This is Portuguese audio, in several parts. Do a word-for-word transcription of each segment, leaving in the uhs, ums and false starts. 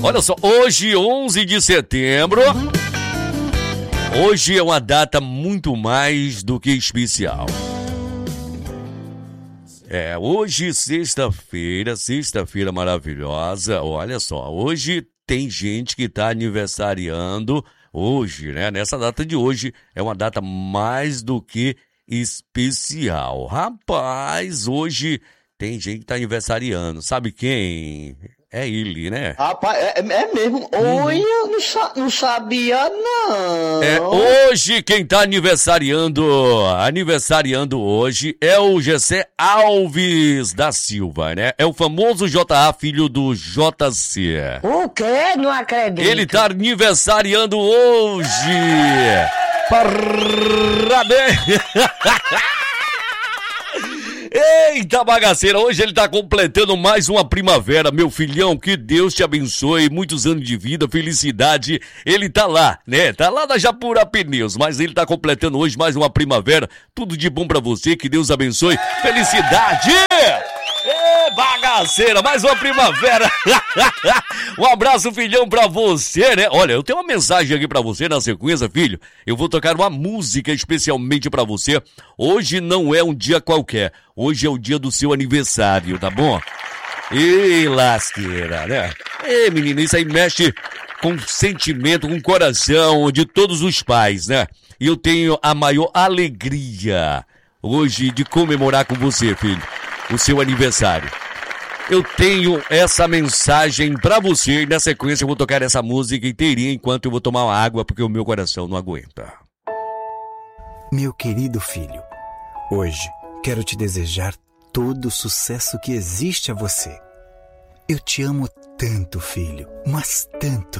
Olha só, hoje, onze de setembro, hoje é uma data muito mais do que especial. É, hoje, sexta-feira, sexta-feira maravilhosa, olha só, hoje tem gente que tá aniversariando, hoje, né, nessa data de hoje, é uma data mais do que especial. Rapaz, hoje tem gente que tá aniversariando, sabe quem? É ele, né? Rapaz, é, é mesmo. Oi, eu não, sa- não sabia, não. É, hoje quem tá aniversariando, aniversariando hoje é o Gessé Alves da Silva, né? É o famoso J A, filho do J C. O quê? Não acredito. Ele tá aniversariando hoje. Parabéns! Eita bagaceira, hoje ele tá completando mais uma primavera, meu filhão, que Deus te abençoe, muitos anos de vida, felicidade. Ele tá lá, né, tá lá na Japura Pneus, mas ele tá completando hoje mais uma primavera, tudo de bom pra você, que Deus abençoe, felicidade! Ê, bagaceira, mais uma primavera. Um abraço, filhão, pra você, né? Olha, eu tenho uma mensagem aqui pra você na sequência, filho. Eu vou tocar uma música especialmente pra você. Hoje não é um dia qualquer. Hoje é o dia do seu aniversário, tá bom? Ê, lasqueira, né? Ê, menina, isso aí mexe com o sentimento, com o coração de todos os pais, né? E eu tenho a maior alegria hoje de comemorar com você, filho, o seu aniversário. Eu tenho essa mensagem pra você e na sequência eu vou tocar essa música inteirinha enquanto eu vou tomar uma água porque o meu coração não aguenta. Meu querido filho, hoje quero te desejar todo o sucesso que existe a você. Eu te amo tanto, filho, mas tanto.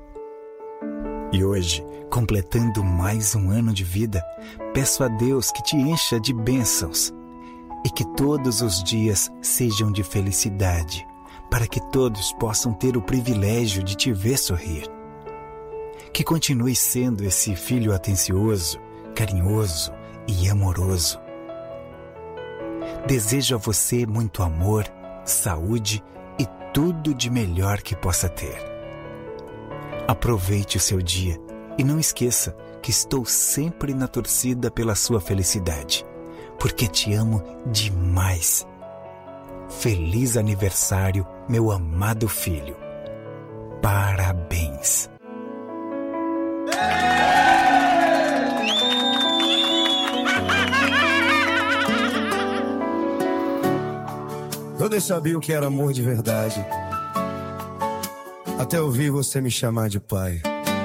E hoje, completando mais um ano de vida, peço a Deus que te encha de bênçãos e que todos os dias sejam de felicidade, para que todos possam ter o privilégio de te ver sorrir. Que continue sendo esse filho atencioso, carinhoso e amoroso. Desejo a você muito amor, saúde e tudo de melhor que possa ter. Aproveite o seu dia e não esqueça que estou sempre na torcida pela sua felicidade, porque te amo demais. Feliz aniversário, meu amado filho. Parabéns. Eu nem sabia o que era amor de verdade, até ouvir você me chamar de pai.